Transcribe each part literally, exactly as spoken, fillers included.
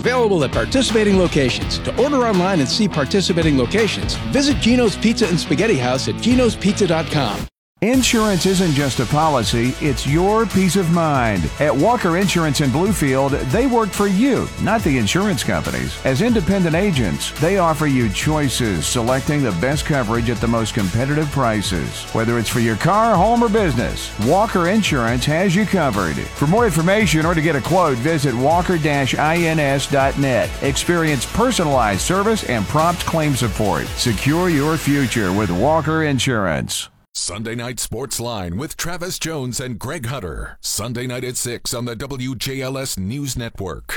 Available at participating locations. To order online and see participating locations, visit Gino's Pizza and Spaghetti House at ginos pizza dot com. Insurance isn't just a policy, it's your peace of mind. At Walker Insurance in Bluefield, they work for you, not the insurance companies. As independent agents, they offer you choices, selecting the best coverage at the most competitive prices. Whether it's for your car, home, or business, Walker Insurance has you covered. For more information or to get a quote, visit walker dash ins dot net. Experience personalized service and prompt claim support. Secure your future with Walker Insurance. Sunday Night Sports Line with Travis Jones and Greg Hutter. Sunday night at six on the W J L S News Network.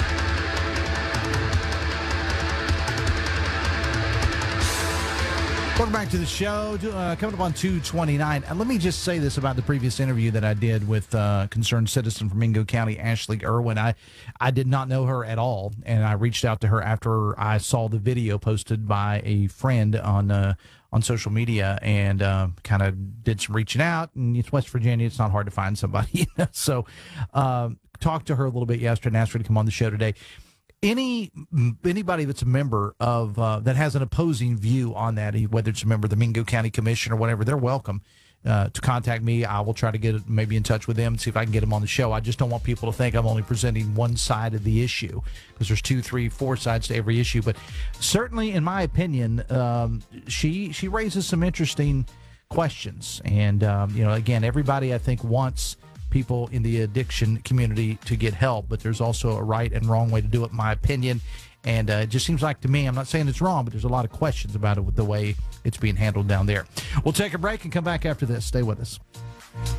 Welcome back to the show. Uh, coming up on two twenty-nine. Uh, let me just say this about the previous interview that I did with uh, concerned citizen from Mingo County, Ashley Irwin. I, I did not know her at all, and I reached out to her after I saw the video posted by a friend on uh, on social media, and uh, kind of did some reaching out. And it's West Virginia; it's not hard to find somebody. You know? So, uh, talked to her a little bit yesterday and asked her to come on the show today. Any anybody that's a member of uh, that has an opposing view on that, whether it's a member of the Mingo County Commission or whatever, they're welcome uh, to contact me. I will try to get maybe in touch with them and see if I can get them on the show. I just don't want people to think I'm only presenting one side of the issue, because there's two, three, four sides to every issue. But certainly, in my opinion, um, she she raises some interesting questions. And um, you know, again, everybody I think wants people in the addiction community to get help, but there's also a right and wrong way to do it, in my opinion. And uh, it just seems like to me, I'm not saying it's wrong, but there's a lot of questions about it with the way it's being handled down there. We'll take a break and come back after this. Stay with us.